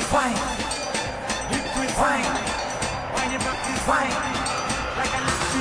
Wine, liquid wine, wine your back is wine.